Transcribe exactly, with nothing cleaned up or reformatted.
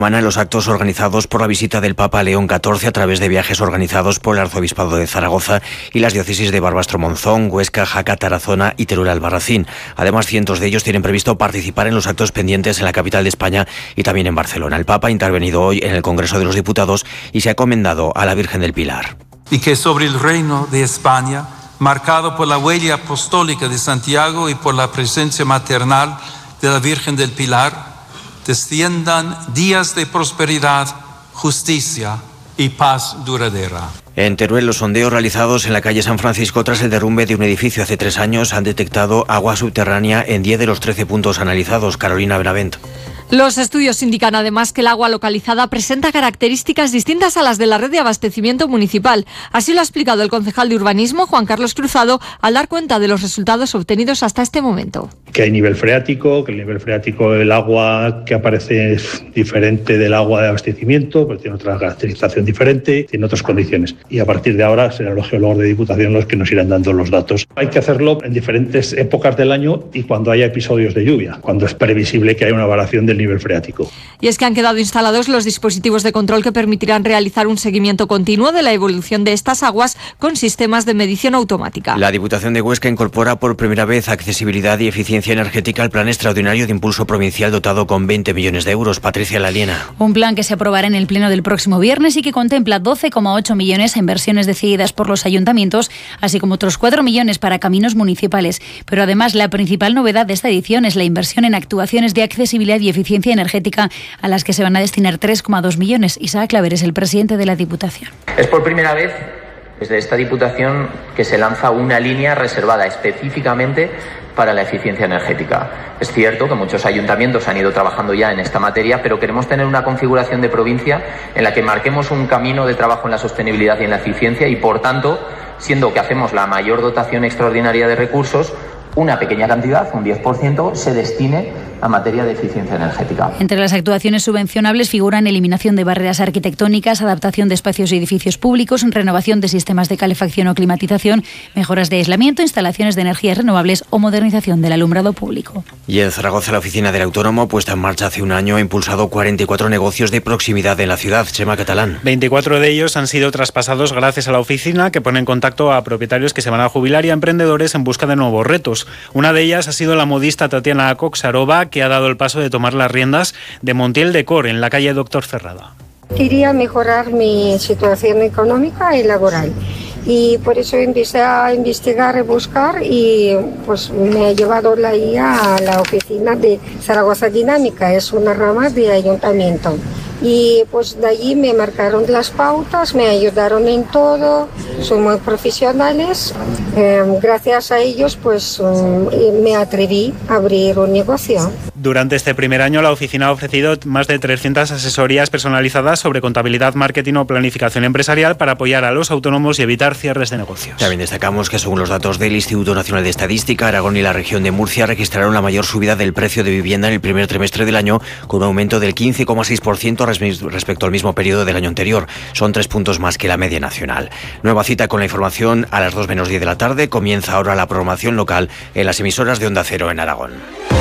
En los actos organizados por la visita del Papa León catorce a través de viajes organizados por el Arzobispado de Zaragoza y las diócesis de Barbastro-Monzón, Huesca, Jaca, Tarazona y Teruel-Albarracín. Además, cientos de ellos tienen previsto participar en los actos pendientes en la capital de España y también en Barcelona. El Papa ha intervenido hoy en el Congreso de los Diputados y se ha encomendado a la Virgen del Pilar. Y que sobre el reino de España, marcado por la huella apostólica de Santiago y por la presencia maternal de la Virgen del Pilar, desciendan días de prosperidad, justicia y paz duradera. En Teruel, los sondeos realizados en la calle San Francisco tras el derrumbe de un edificio hace tres años han detectado agua subterránea en diez de los trece puntos analizados. Carolina Benavent. Los estudios indican además que el agua localizada presenta características distintas a las de la red de abastecimiento municipal. Así lo ha explicado el concejal de Urbanismo, Juan Carlos Cruzado, al dar cuenta de los resultados obtenidos hasta este momento. Que hay nivel freático, que el nivel freático del agua que aparece es diferente del agua de abastecimiento, pues tiene otra caracterización diferente, tiene otras condiciones. Y a partir de ahora serán los geólogos de Diputación los que nos irán dando los datos. Hay que hacerlo en diferentes épocas del año y cuando haya episodios de lluvia, cuando es previsible que haya una variación del nivel freático. Y es que han quedado instalados los dispositivos de control que permitirán realizar un seguimiento continuo de la evolución de estas aguas con sistemas de medición automática. La Diputación de Huesca incorpora por primera vez accesibilidad y eficiencia energética al Plan Extraordinario de Impulso Provincial dotado con veinte millones de euros. Patricia Laliena. Un plan que se aprobará en el Pleno del próximo viernes y que contempla doce coma ocho millones en inversiones decididas por los ayuntamientos, así como otros cuatro millones para caminos municipales. Pero además, la principal novedad de esta edición es la inversión en actuaciones de accesibilidad y eficiencia energética, a las que se van a destinar tres coma dos millones. Isaac Claver es el presidente de la Diputación. Es por primera vez desde esta Diputación que se lanza una línea reservada específicamente para la eficiencia energética. Es cierto que muchos ayuntamientos han ido trabajando ya en esta materia, pero queremos tener una configuración de provincia en la que marquemos un camino de trabajo en la sostenibilidad y en la eficiencia y, por tanto, siendo que hacemos la mayor dotación extraordinaria de recursos, una pequeña cantidad, un diez por ciento, se destine a materia de eficiencia energética. Entre las actuaciones subvencionables figuran eliminación de barreras arquitectónicas, adaptación de espacios y edificios públicos, renovación de sistemas de calefacción o climatización, mejoras de aislamiento, instalaciones de energías renovables o modernización del alumbrado público. Y en Zaragoza, la oficina del Autónomo, puesta en marcha hace un año, ha impulsado cuarenta y cuatro negocios de proximidad en la ciudad. Chema Catalán. veinticuatro de ellos han sido traspasados gracias a la oficina, que pone en contacto a propietarios que se van a jubilar y a emprendedores en busca de nuevos retos. Una de ellas ha sido la modista Tatiana Coxarova, que ha dado el paso de tomar las riendas de Montiel Decor, en la calle Doctor Cerrada. Quería mejorar mi situación económica y laboral. Y por eso empecé a investigar y buscar y pues me ha llevado la I A a la oficina de Zaragoza Dinámica, es una rama de ayuntamiento. Y pues de allí me marcaron las pautas, me ayudaron en todo, son muy profesionales. Eh, gracias a ellos pues um, me atreví a abrir un negocio. Durante este primer año, la oficina ha ofrecido más de trescientas asesorías personalizadas sobre contabilidad, marketing o planificación empresarial para apoyar a los autónomos y evitar cierres de negocios. También destacamos que, según los datos del Instituto Nacional de Estadística, Aragón y la región de Murcia registraron la mayor subida del precio de vivienda en el primer trimestre del año, con un aumento del quince coma seis por ciento respecto al mismo periodo del año anterior. Son tres puntos más que la media nacional. Nueva cita con la información a las dos menos diez de la tarde. Comienza ahora la programación local en las emisoras de Onda Cero en Aragón.